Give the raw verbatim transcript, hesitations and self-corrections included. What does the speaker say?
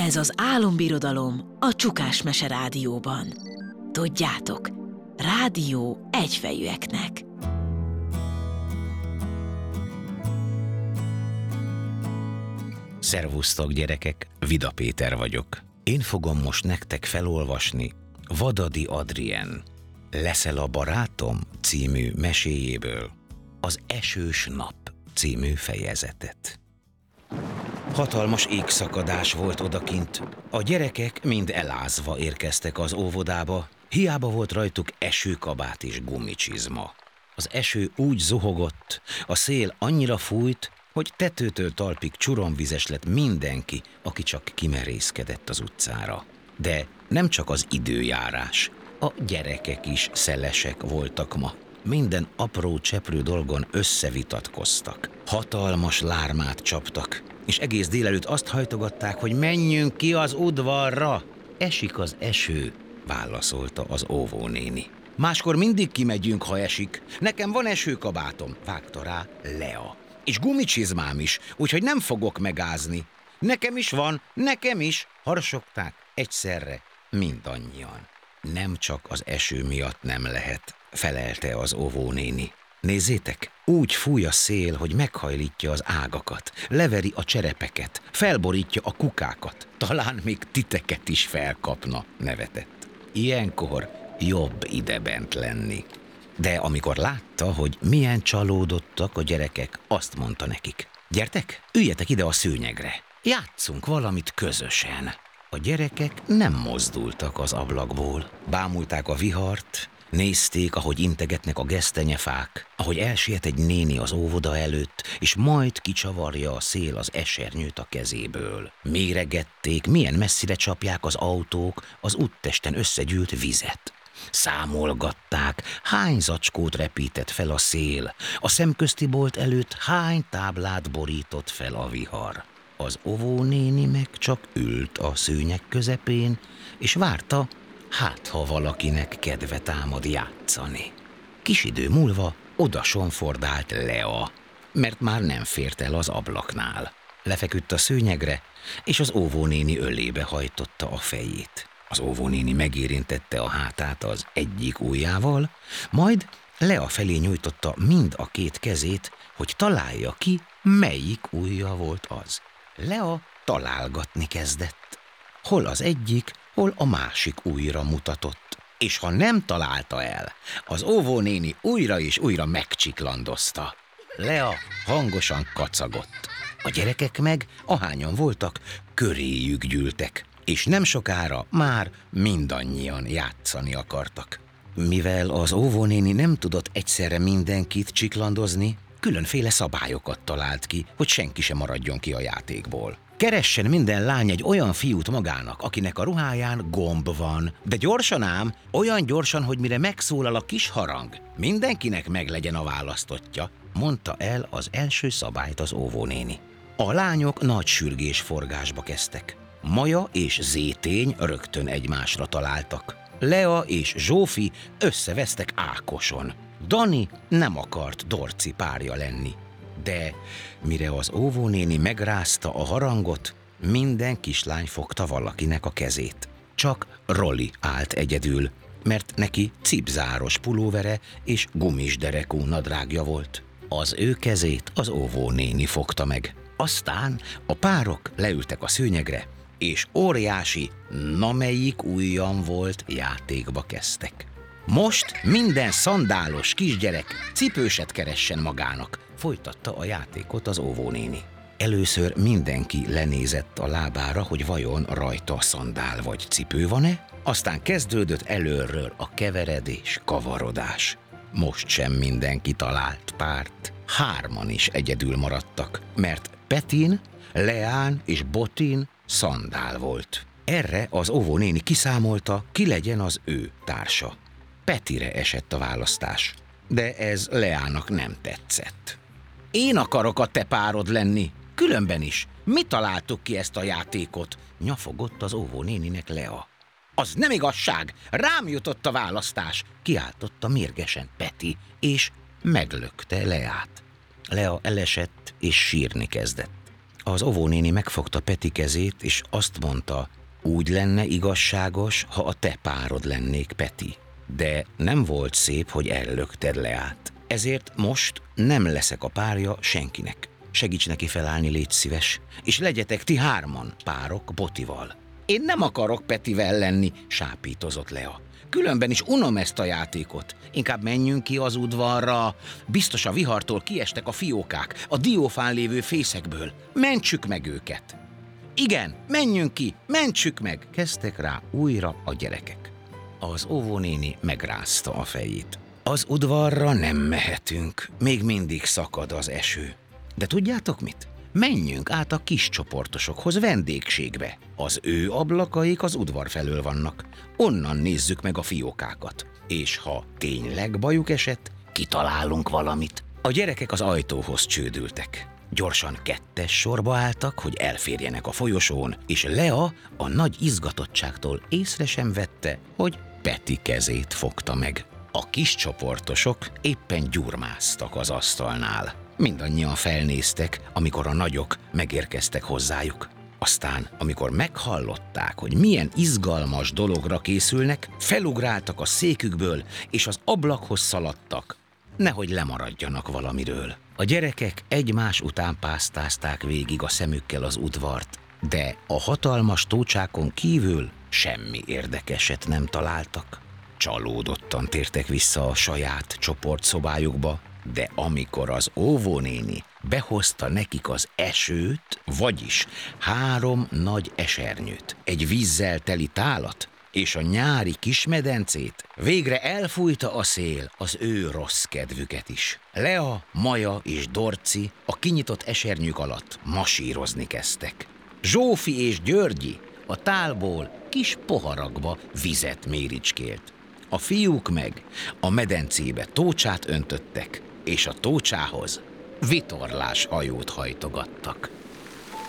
Ez az álombirodalom a Csukás Mese Rádióban. Tudjátok, rádió egyfejűeknek. Szervusztok, gyerekek, Vida Péter vagyok. Én fogom most nektek felolvasni Vadadi Adrien Leszel a barátom című meséjéből az Esős nap című fejezetet. Hatalmas égszakadás volt odakint. A gyerekek mind elázva érkeztek az óvodába, hiába volt rajtuk esőkabát és gumicsizma. Az eső úgy zuhogott, a szél annyira fújt, hogy tetőtől talpig csuromvizes lett mindenki, aki csak kimerészkedett az utcára. De nem csak az időjárás, a gyerekek is szelesek voltak ma. Minden apró cseprő dolgon összevitatkoztak. Hatalmas lármát csaptak, és egész délelőtt azt hajtogatták, hogy menjünk ki az udvarra. Esik az eső, válaszolta az óvónéni. Máskor mindig kimegyünk, ha esik. Nekem van esőkabátom, vágta rá Lea. És gumicsizmám is, úgyhogy nem fogok megázni. Nekem is van, nekem is, harsogták egyszerre mindannyian. Nem csak az eső miatt nem lehet, felelte az óvónéni. Nézzétek, úgy fúj a szél, hogy meghajlítja az ágakat, leveri a cserepeket, felborítja a kukákat, talán még titeket is felkapna, nevetett. Ilyenkor jobb idebent lenni. De amikor látta, hogy milyen csalódottak a gyerekek, azt mondta nekik: gyertek, üljetek ide a szőnyegre, játsszunk valamit közösen. A gyerekek nem mozdultak az ablakból, bámulták a vihart, nézték, ahogy integetnek a gesztenyefák, ahogy elsiet egy néni az óvoda előtt, és majd kicsavarja a szél az esernyőt a kezéből. Méregették, milyen messzire csapják az autók az úttesten összegyűlt vizet. Számolgatták, hány zacskót repített fel a szél, a szemközti bolt előtt hány táblát borított fel a vihar. Az óvónéni meg csak ült a szőnyeg közepén, és várta, hát ha valakinek kedve támad játszani. Kis idő múlva oda sonfordált Lea, mert már nem fért el az ablaknál. Lefeküdt a szőnyegre, és az óvónéni ölébe hajtotta a fejét. Az óvónéni megérintette a hátát az egyik ujjával, majd Lea felé nyújtotta mind a két kezét, hogy találja ki, melyik ujja volt az. Lea találgatni kezdett. Hol az egyik, hol a másik ujjra mutatott, és ha nem találta el, az óvónéni újra és újra megcsiklandozta. Lea hangosan kacagott. A gyerekek meg, ahányan voltak, köréjük gyűltek, és nem sokára már mindannyian játszani akartak. Mivel az óvónéni nem tudott egyszerre mindenkit csiklandozni, különféle szabályokat talált ki, hogy senki sem maradjon ki a játékból. Keressen minden lány egy olyan fiút magának, akinek a ruháján gomb van, de gyorsan ám, olyan gyorsan, hogy mire megszólal a kis harang, mindenkinek meglegyen a választottja, mondta el az első szabályt az óvónéni. A lányok nagy sürgésforgásba kezdtek. Maja és Zétény rögtön egymásra találtak. Lea és Zsófi összevesztek Ákoson. Dani nem akart Dorci párja lenni. De mire az óvónéni megrázta a harangot, minden kislány fogta valakinek a kezét. Csak Roli állt egyedül, mert neki cipzáros pulóvere és gumisderekú nadrágja volt. Az ő kezét az óvónéni fogta meg. Aztán a párok leültek a szőnyegre, és óriási, na melyik ujjam volt játékba kezdtek. Most minden szandálos kisgyerek cipőset keressen magának, folytatta a játékot az óvónéni. Először mindenki lenézett a lábára, hogy vajon rajta szandál vagy cipő van-e, aztán kezdődött előről a keveredés, kavarodás. Most sem mindenki talált párt, hárman is egyedül maradtak, mert Petin, Leán és Botin szandál volt. Erre az óvónéni kiszámolta, ki legyen az ő társa. Petire esett a választás, de ez Leának nem tetszett. Én akarok a te párod lenni, különben is. Mi találtuk ki ezt a játékot? Nyafogott az óvónéninek Lea. Az nem igazság, rám jutott a választás, kiáltotta mérgesen Peti, és meglökte Leát. Lea elesett és sírni kezdett. Az óvónéni megfogta Peti kezét, és azt mondta, úgy lenne igazságos, ha a te párod lennék, Peti. De nem volt szép, hogy ellökted Leát. Ezért most nem leszek a párja senkinek. Segíts neki felállni, légy szíves, és legyetek ti hárman párok Botival. Én nem akarok Petivel lenni, sápítozott Lea. Különben is unom ezt a játékot. Inkább menjünk ki az udvarra. Biztos a vihartól kiestek a fiókák, a diófán lévő fészekből. Mentsük meg őket. Igen, menjünk ki, mentsük meg, kezdtek rá újra a gyerekek. Az óvónéni megrázta a fejét. Az udvarra nem mehetünk, még mindig szakad az eső. De tudjátok mit? Menjünk át a kis csoportosokhoz vendégségbe. Az ő ablakaik az udvar felől vannak. Onnan nézzük meg a fiókákat. És ha tényleg bajuk esett, kitalálunk valamit. A gyerekek az ajtóhoz csődültek. Gyorsan kettes sorba álltak, hogy elférjenek a folyosón, és Lea a nagy izgatottságtól észre sem vette, hogy Peti kezét fogta meg. A kis csoportosok éppen gyurmáztak az asztalnál. Mindannyian felnéztek, amikor a nagyok megérkeztek hozzájuk. Aztán, amikor meghallották, hogy milyen izgalmas dologra készülnek, felugráltak a székükből, és az ablakhoz szaladtak, nehogy lemaradjanak valamiről. A gyerekek egymás után pásztázták végig a szemükkel az udvart, de a hatalmas tócsákon kívül semmi érdekeset nem találtak. Csalódottan tértek vissza a saját csoportszobájukba, de amikor az óvónéni behozta nekik az esőt, vagyis három nagy esernyőt, egy vízzel teli tálat és a nyári kismedencét, végre elfújta a szél az ő rossz kedvüket is. Lea, Maja és Dorci a kinyitott esernyők alatt masírozni kezdtek. Zsófi és Györgyi a tálból kis poharakba vizet méricskélt. A fiúk meg a medencébe tócsát öntöttek, és a tócsához vitorlás hajót hajtogattak.